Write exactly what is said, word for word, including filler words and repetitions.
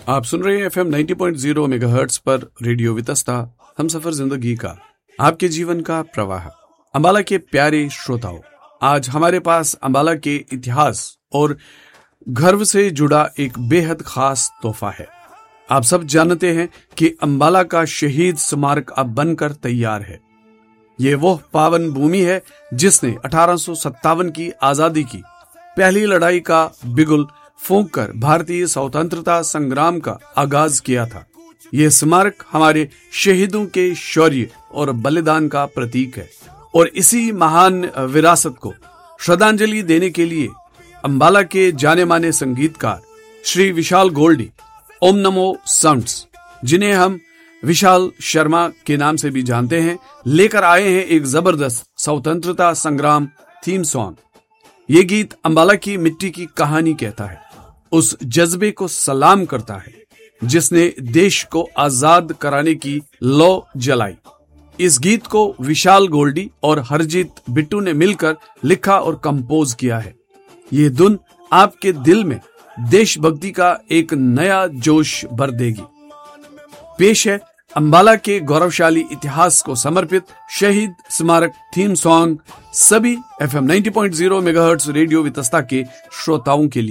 आप सुन रहे हैं F M ninety point zero megahertz पर रेडियो वितस्ता, हम सफर जिंदगी का, आपके जीवन का प्रवाह। अंबाला के प्यारे श्रोताओं, आज हमारे पास अंबाला के इतिहास और गर्व से जुड़ा एक बेहद खास तोहफा है। आप सब जानते हैं कि अंबाला का शहीद स्मारक अब बनकर तैयार है। ये वो पावन भूमि है जिसने अठारह सौ सत्तावन की आजादी की पहली लड़ाई का बिगुल फूंककर भारतीय स्वतंत्रता संग्राम का आगाज किया था। यह स्मारक हमारे शहीदों के शौर्य और बलिदान का प्रतीक है और इसी महान विरासत को श्रद्धांजलि देने के लिए अंबाला के जाने माने संगीतकार श्री विशाल गोल्डी, ओम नमो साउंड्स, जिन्हें हम विशाल शर्मा के नाम से भी जानते हैं, लेकर आए हैं एक जबरदस्त स्वतंत्रता संग्राम थीम सॉन्ग। ये गीत अंबाला की मिट्टी की कहानी कहता है, उस जज्बे को सलाम करता है जिसने देश को आजाद कराने की लौ जलाई। इस गीत को विशाल गोल्डी और हरजीत बिट्टू ने मिलकर लिखा और कंपोज किया है। ये धुन आपके दिल में देशभक्ति का एक नया जोश भर देगी। पेश है अंबाला के गौरवशाली इतिहास को समर्पित शहीद स्मारक थीम सॉन्ग सभी F M ninety point zero megahertz radio Vitasta के श्रोताओं के लिए।